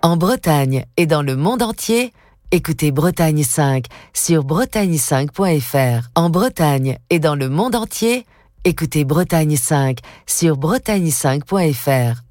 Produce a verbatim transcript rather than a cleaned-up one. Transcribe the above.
En Bretagne et dans le monde entier, écoutez Bretagne cinq sur bretagne cinq point f r. En Bretagne et dans le monde entier, écoutez Bretagne cinq sur bretagne cinq point f r.